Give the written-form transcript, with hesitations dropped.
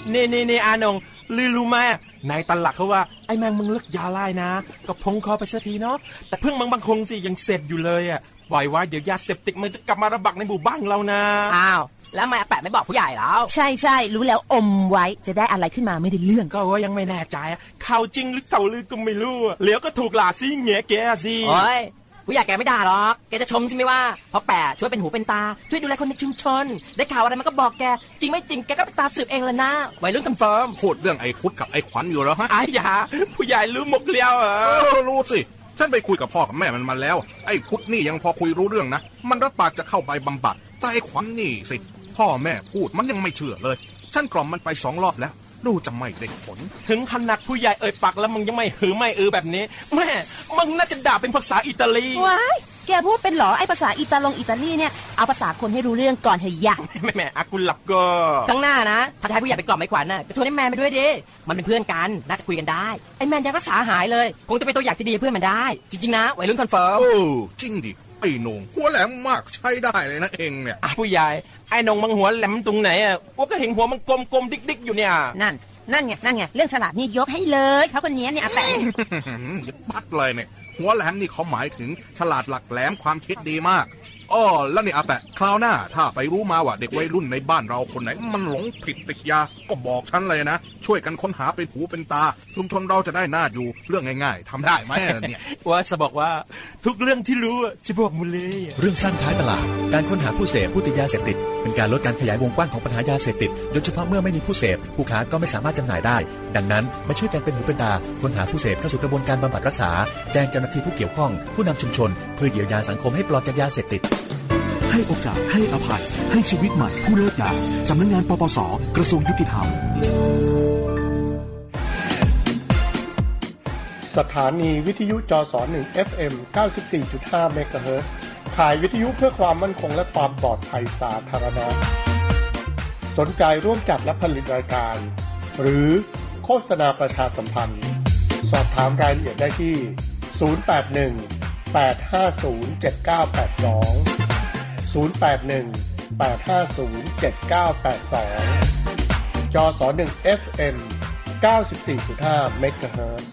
นี่อานงรู้ไหมในตลาดเขาว่าไอ้แมงมึงเลิกยาไล่นะก็พงคอไปสักทีเนาะแต่เพิ่งบางคงสิยังเสพอยู่เลยอ่ะปล่อยไว้เดี๋ยวยาเสพติดมันจะกลับมาระบาดในหมู่บ้านเรานะอ้าวแล้วแม่แปะไม่บอกผู้ใหญ่แล้วใช่รู้แล้วอมไว้จะได้อะไรขึ้นมาไม่ได้เรื่องก็ว่ายังไม่แน่ใจข่าวจริงหรือข่าวลือก็ไม่รู้เหลียวก็ถูกหลาซิเงี้ยแกสิโอ้ยผู้ใหญ่แกไม่ด่าหรอกแกจะชมใช่ไหมว่าเพราะแปะช่วยเป็นหูเป็นตาช่วยดูแลคนในชุมชนได้ข่าวอะไรมันก็บอกแกจริงไม่จริงแกก็ไปตามสืบเองเลยนะวัยรุ่นคอนเฟิร์มพูดเรื่องไอ้พุทธกับไอ้ขวัญอยู่แล้วฮะไอ้ยาผู้ใหญ่รู้หมกเลี้ยวรู้สิฉันไปคุยกับพ่อกับแม่มันมาแล้วไอ้พุทธนี่ยังพอคุยรู้เรื่องนะมันรับปากจะเข้าไปบำบัดแต่ไอ้ขวัญนี่สิพ่อแม่พูดมันยังไม่เชื่อเลยฉันกล่อมมันไป2 รอบแล้วดูจะไม่ได้ผลถึงขนาดผู้ใหญ่เอ่ยปากแล้วมึงยังไม่หือไม่แบบนี้แม่มึงน่าจะด่าเป็นภาษาอิตาลีว้ายแกพูดเป็นหรอไอ้ภาษาอิตาลีเนี่ยเอาภาษาคนให้รู้เรื่องก่อนเถอะอย่าแม่อากุหลับก็ข้างหน้านะถ้าทายผู้ใหญ่ไปกล่อมไอ้ขวัญน่ะก็ชวนไอ้แมนไปด้วยดิมันเป็นเพื่อนกันน่าจะคุยกันได้ไอ้แมนยังรักษาหายเลยคงจะเป็นตัวอย่างที่ดีเพื่อนมันได้จริงๆนะวัยรุ่นคอนเฟิร์มจริงดิไอ้นงหัวแหลมมากใช้ได้เลยนะเองเนี่ยผู้ใหญ่ไอ้นงมันหัวแหลมตรงไหนว่าก็เห็นหัวมันกลมๆดิ๊กๆอยู่เนี่ยนั่นไงเรื่องฉลาดนี่ยกให้เลยเขาคนนี้เนี่ยแต่ปัดเลยเนี่ยหัวแหลมนี่เขาหมายถึงฉลาดหลักแหลมความคิดดีมากแล้วนี่อาแปะคราวหน้าถ้าไปรู้มาว่าเด็กวัยรุ่นในบ้านเราคนไหนมันหลงผิดติดยาก็บอกฉันเลยนะช่วยกันค้นหาเป็นหูเป็นตาชุมชนเราจะได้น่าอยู่เรื่องง่ายๆทำได้ไหมเนี่ยว่าจะบอกว่าทุกเรื่องที่รู้จะบอกหมดเลยเรื่องสร้างท้ายตลาดการค้นหาผู้เสพผู้ติดยาเสพติดเป็นการลดการขยายวงกว้างของปัญหายาเสพติดโดยเฉพาะเมื่อไม่มีผู้เสพผู้ค้าก็ไม่สามารถจำหน่ายได้ดังนั้นมาช่วยกันเป็นหูเป็นตาค้นหาผู้เสพเข้าสู่กระบวนการบำบัดรักษาแจ้งเจ้าหน้าที่ผู้เกี่ยวข้องผู้นำชุมชนเพื่อเยียวยาสังคมให้ปลอดจากยาเสพติดให้โอกาสให้อภัยให้ชีวิตใหม่ผู้เลิกยาสำนักงานปปส.กระทรวงยุติธรรมสถานีวิทยุจส1 FM 94.5 เมกะเฮิรตซ์ถ่ายวิทยุเพื่อความมั่นคงและความปลอดภัยสาธารณะสนใจร่วมจัดและผลิตรายการหรือโฆษณาประชาสัมพันธ์สอบถามรายละเอียดได้ที่081-850-7982 081-850-7982 จส1 FM 94.5 เมกะเฮิรตซ์